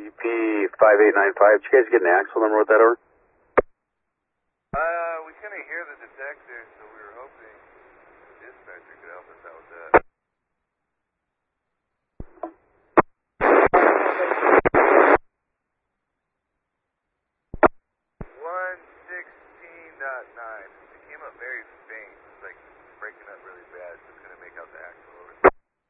UP 5895. Did you guys get an axle number with that order? We couldn't hear the detector, so we were hoping the dispatcher could help us out with that.